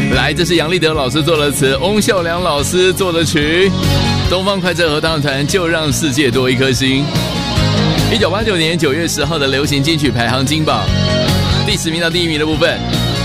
来，这是杨立德老师做的词，翁孝良老师做的曲，东方快车合唱团就让世界多一颗心。1989年9月10号的流行金曲排行金榜，第10名到第1名的部分，